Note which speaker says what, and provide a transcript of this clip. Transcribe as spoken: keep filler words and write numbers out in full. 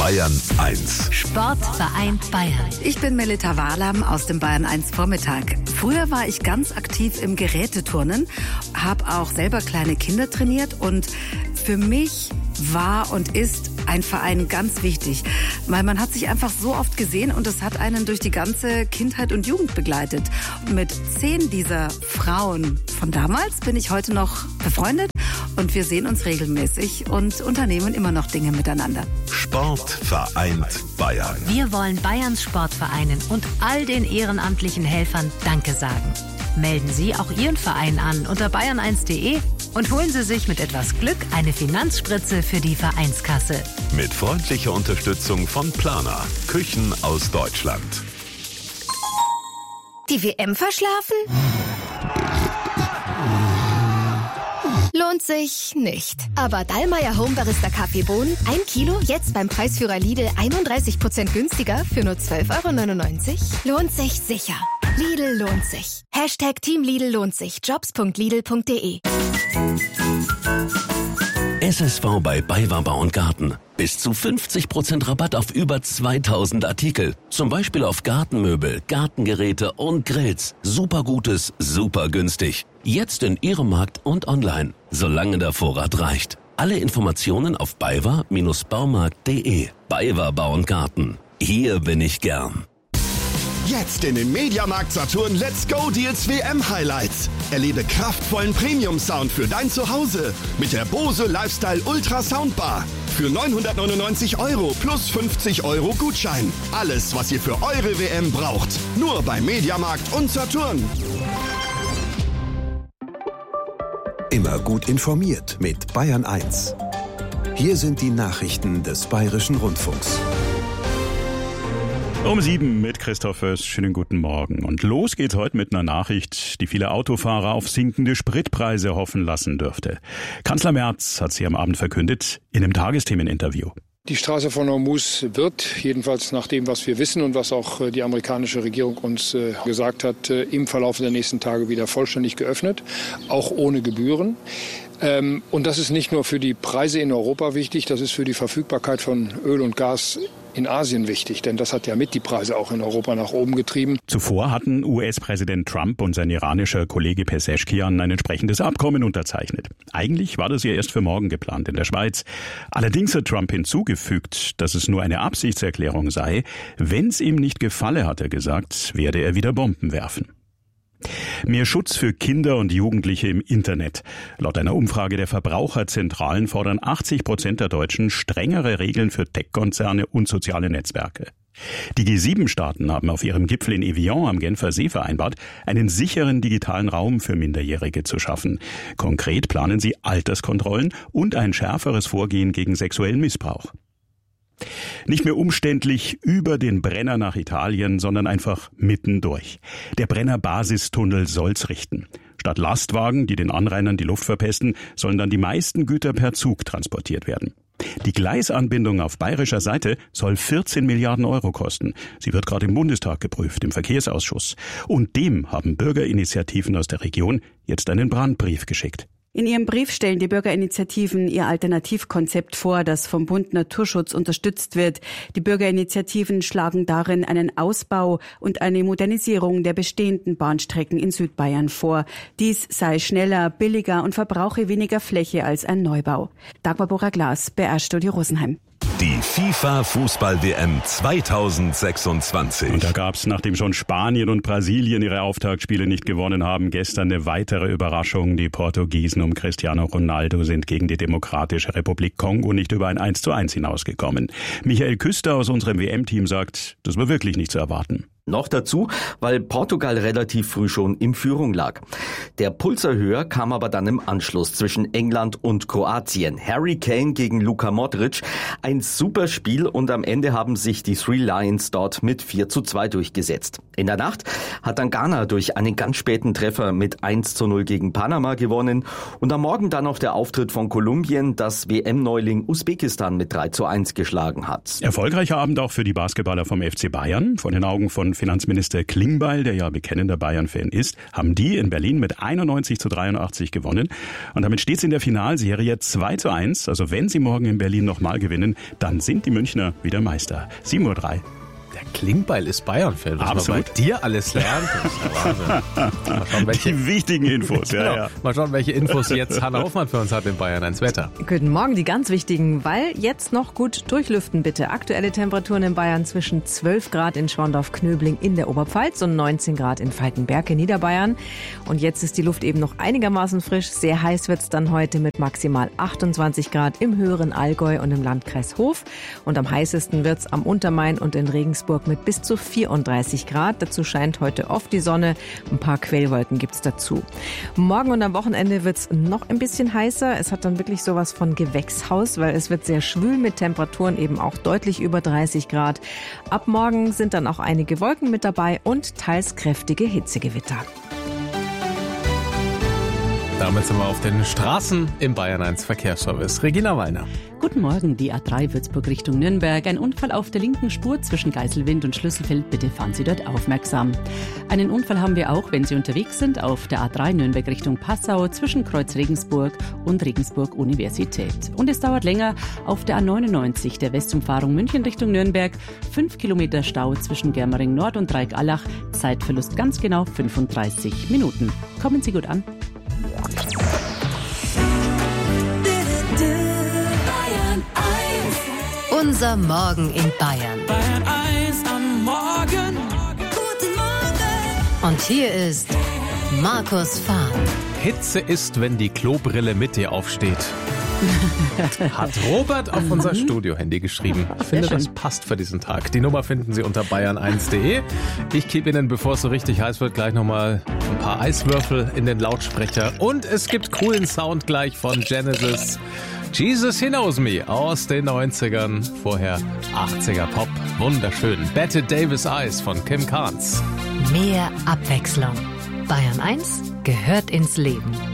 Speaker 1: Bayern eins.
Speaker 2: Sportverein Bayern.
Speaker 3: Ich bin Melita Wahlam aus dem Bayern eins Vormittag. Früher war ich ganz aktiv im Geräteturnen, habe auch selber kleine Kinder trainiert und für mich war und ist ein Verein ganz wichtig, weil man hat sich einfach so oft gesehen und es hat einen durch die ganze Kindheit und Jugend begleitet. Und mit zehn dieser Frauen von damals bin ich heute noch befreundet und wir sehen uns regelmäßig und unternehmen immer noch Dinge miteinander.
Speaker 1: Sport vereint Bayern.
Speaker 2: Wir wollen Bayerns Sportvereinen und all den ehrenamtlichen Helfern Danke sagen. Melden Sie auch Ihren Verein an unter bayern eins punkt de und holen Sie sich mit etwas Glück eine Finanzspritze für die Vereinskasse.
Speaker 1: Mit freundlicher Unterstützung von Plana, Küchen aus Deutschland.
Speaker 4: Die W M verschlafen? Lohnt sich nicht. Aber Dallmayr Home Barista Kaffeebohnen, ein Kilo, jetzt beim Preisführer Lidl einunddreißig Prozent günstiger für nur zwölf Euro neunundneunzig. Lohnt sich sicher. Lidl lohnt sich. Hashtag Team Lidl lohnt sich. Jobs punkt lidl punkt de.
Speaker 5: S S V bei BayWa Bau und Garten. Bis zu fünfzig Prozent Rabatt auf über zweitausend Artikel. Zum Beispiel auf Gartenmöbel, Gartengeräte und Grills. Super Gutes, super günstig. Jetzt in Ihrem Markt und online, solange der Vorrat reicht. Alle Informationen auf baywa Baumarkt punkt de. BayWa Bau und Garten. Hier bin ich gern.
Speaker 6: Jetzt in den Mediamarkt Saturn Let's Go Deals W M Highlights. Erlebe kraftvollen Premium-Sound für dein Zuhause mit der Bose Lifestyle Ultra Soundbar. Für neunhundertneunundneunzig Euro plus fünfzig Euro Gutschein. Alles, was ihr für eure W M braucht. Nur bei Mediamarkt und Saturn.
Speaker 7: Immer gut informiert mit Bayern eins. Hier sind die Nachrichten des Bayerischen Rundfunks.
Speaker 8: Um sieben mit Christoph Föß. Schönen guten Morgen. Und los geht's heute mit einer Nachricht, die viele Autofahrer auf sinkende Spritpreise hoffen lassen dürfte. Kanzler Merz hat sie am Abend verkündet in einem Tagesthemeninterview.
Speaker 9: Die Straße von Hormuz wird, jedenfalls nach dem, was wir wissen und was auch die amerikanische Regierung uns gesagt hat, im Verlauf der nächsten Tage wieder vollständig geöffnet, auch ohne Gebühren. Und das ist nicht nur für die Preise in Europa wichtig, das ist für die Verfügbarkeit von Öl und Gas in Asien wichtig, denn das hat ja mit die Preise auch in Europa nach oben getrieben.
Speaker 8: Zuvor hatten U S-Präsident Trump und sein iranischer Kollege Pezeshkian ein entsprechendes Abkommen unterzeichnet. Eigentlich war das ja erst für morgen geplant in der Schweiz. Allerdings hat Trump hinzugefügt, dass es nur eine Absichtserklärung sei. Wenn es ihm nicht gefalle, hat er gesagt, werde er wieder Bomben werfen. Mehr Schutz für Kinder und Jugendliche im Internet. Laut einer Umfrage der Verbraucherzentralen fordern achtzig Prozent der Deutschen strengere Regeln für Tech-Konzerne und soziale Netzwerke. Die G sieben Staaten haben auf ihrem Gipfel in Evian am Genfer See vereinbart, einen sicheren digitalen Raum für Minderjährige zu schaffen. Konkret planen sie Alterskontrollen und ein schärferes Vorgehen gegen sexuellen Missbrauch. Nicht mehr umständlich über den Brenner nach Italien, sondern einfach mittendurch. Der Brenner-Basistunnel soll's richten. Statt Lastwagen, die den Anrainern die Luft verpesten, sollen dann die meisten Güter per Zug transportiert werden. Die Gleisanbindung auf bayerischer Seite soll vierzehn Milliarden Euro kosten. Sie wird gerade im Bundestag geprüft, im Verkehrsausschuss. Und dem haben Bürgerinitiativen aus der Region jetzt einen Brandbrief geschickt.
Speaker 10: In ihrem Brief stellen die Bürgerinitiativen ihr Alternativkonzept vor, das vom Bund Naturschutz unterstützt wird. Die Bürgerinitiativen schlagen darin einen Ausbau und eine Modernisierung der bestehenden Bahnstrecken in Südbayern vor. Dies sei schneller, billiger und verbrauche weniger Fläche als ein Neubau. Dagmar Bora-Glas, B R-Studio Rosenheim.
Speaker 1: Die FIFA-Fußball-W M zweitausendsechsundzwanzig.
Speaker 8: Und da gab's, nachdem schon Spanien und Brasilien ihre Auftaktspiele nicht gewonnen haben, gestern eine weitere Überraschung. Die Portugiesen um Cristiano Ronaldo sind gegen die Demokratische Republik Kongo nicht über ein eins zu eins hinausgekommen. Michael Küster aus unserem W M-Team sagt, das war wirklich nicht zu erwarten.
Speaker 11: Noch dazu, weil Portugal relativ früh schon in Führung lag. Der Pulserhöher kam aber dann im Anschluss zwischen England und Kroatien. Harry Kane gegen Luka Modric. Ein super Spiel und am Ende haben sich die Three Lions dort mit vier zu zwei durchgesetzt. In der Nacht hat dann Ghana durch einen ganz späten Treffer mit eins zu null gegen Panama gewonnen. Und am Morgen dann noch der Auftritt von Kolumbien, das W M-Neuling Usbekistan mit drei zu eins geschlagen hat.
Speaker 8: Erfolgreicher Abend auch für die Basketballer vom F C Bayern. Vor den Augen von von Finanzminister Klingbeil, der ja bekennender Bayern-Fan ist, haben die in Berlin mit einundneunzig zu dreiundachtzig gewonnen. Und damit steht es in der Finalserie zwei zu eins. Also wenn sie morgen in Berlin nochmal gewinnen, dann sind die Münchner wieder Meister. sieben Uhr drei.
Speaker 12: Der Klingbeil ist Bayern-Fan, was
Speaker 8: Absolut.
Speaker 12: man bei dir alles lernt. Das ist ja Wahnsinn. Mal schauen, welche,
Speaker 8: die wichtigen Infos. Ja,
Speaker 12: genau.
Speaker 8: ja.
Speaker 12: Mal schauen, welche Infos jetzt Hanna Hoffmann für uns hat in Bayern eins Wetter.
Speaker 13: Guten Morgen, die ganz wichtigen, weil jetzt noch gut durchlüften bitte. Aktuelle Temperaturen in Bayern zwischen zwölf Grad in Schwandorf-Knöbling in der Oberpfalz und neunzehn Grad in Falkenberg in Niederbayern. Und jetzt ist die Luft eben noch einigermaßen frisch. Sehr heiß wird es dann heute mit maximal achtundzwanzig Grad im höheren Allgäu und im Landkreis Hof. Und am heißesten wird es am Untermain und in Regensburg mit bis zu vierunddreißig Grad. Dazu scheint heute oft die Sonne. Ein paar Quellwolken gibt es dazu. Morgen und am Wochenende wird es noch ein bisschen heißer. Es hat dann wirklich sowas von Gewächshaus, weil es wird sehr schwül mit Temperaturen eben auch deutlich über dreißig Grad. Ab morgen sind dann auch einige Wolken mit dabei und teils kräftige Hitzegewitter.
Speaker 12: Damit sind wir auf den Straßen im Bayern eins Verkehrsservice. Regina Wallner.
Speaker 14: Guten Morgen, die A drei Würzburg Richtung Nürnberg. Ein Unfall auf der linken Spur zwischen Geiselwind und Schlüsselfeld. Bitte fahren Sie dort aufmerksam. Einen Unfall haben wir auch, wenn Sie unterwegs sind, auf der A drei Nürnberg Richtung Passau zwischen Kreuz Regensburg und Regensburg Universität. Und es dauert länger auf der A neunundneunzig, der Westumfahrung München Richtung Nürnberg. Fünf Kilometer Stau zwischen Germering Nord und Dreieckallach. Zeitverlust ganz genau fünfunddreißig Minuten. Kommen Sie gut an.
Speaker 2: Unser Morgen in Bayern.
Speaker 15: Bayern eins am Morgen. Guten Morgen.
Speaker 2: Und hier ist Markus Fahr.
Speaker 12: Hitze ist, wenn die Klobrille mit dir aufsteht. Hat Robert auf unser Studio-Handy geschrieben. Ich finde, das passt für diesen Tag. Die Nummer finden Sie unter bayern eins punkt de. Ich gebe Ihnen, bevor es so richtig heiß wird, gleich nochmal ein paar Eiswürfel in den Lautsprecher. Und es gibt coolen Sound gleich von Genesis. Jesus He Knows Me aus den neunzigern. Vorher achtziger Pop. Wunderschön. Bette Davis Eyes von Kim Carnes.
Speaker 2: Mehr Abwechslung. Bayern eins gehört ins Leben.